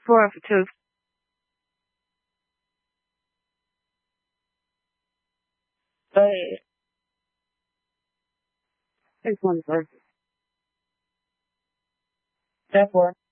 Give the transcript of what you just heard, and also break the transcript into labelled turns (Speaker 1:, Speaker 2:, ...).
Speaker 1: 4 for 2. 6 1 for. Step 4.